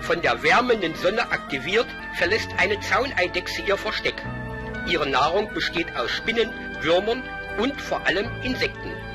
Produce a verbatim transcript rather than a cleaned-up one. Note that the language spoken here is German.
von der wärmenden Sonne aktiviert, verlässt eine Zauneidechse ihr Versteck. Ihre Nahrung besteht aus Spinnen, Würmern und vor allem Insekten.